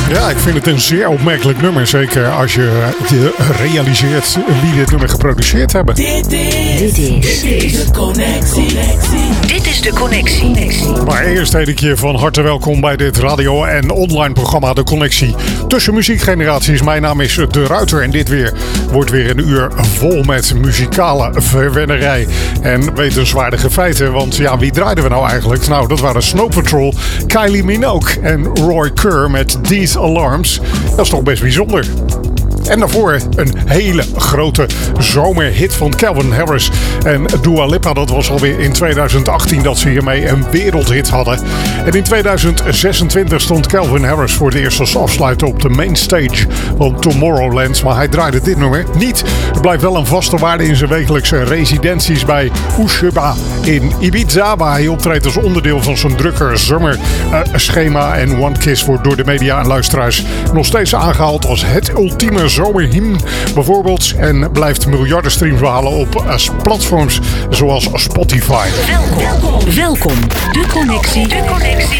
Ja, ik vind het een zeer opmerkelijk nummer. Zeker als je realiseert wie dit nummer geproduceerd hebben. Dit is de Connectie. Dit is de Connectie. Maar eerst heet ik je van harte welkom bij dit radio- en online programma De Connectie. Tussen muziekgeneraties. Mijn naam is De Ruiter en dit wordt weer een uur vol met muzikale verwennerij en wetenswaardige feiten. Want ja, wie draaiden we nou eigenlijk? Nou, dat waren Snow Patrol, Kylie Minogue en Roy Kerr met These Alarms. Dat is toch best bijzonder. En daarvoor een hele grote zomerhit van Calvin Harris en Dua Lipa. Dat was alweer in 2018 dat ze hiermee een wereldhit hadden. En in 2026 stond Calvin Harris voor het eerst als afsluiter op de mainstage van Tomorrowland. Maar hij draaide dit nummer niet. Het blijft wel een vaste waarde in zijn wekelijkse residenties bij Usheba in Ibiza, waar hij optreedt als onderdeel van zijn drukke zomerschema. En One Kiss wordt door de media en luisteraars nog steeds aangehaald als het ultieme zomerhymn bijvoorbeeld, en blijft miljarden streams behalen op platforms zoals Spotify. Welkom. De Connectie.